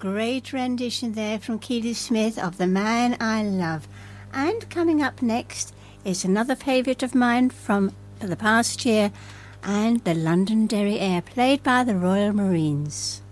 great rendition there from Keely Smith of The Man I Love. And coming up next is another favourite of mine from the past year, and the Londonderry Air, played by the Royal Marines.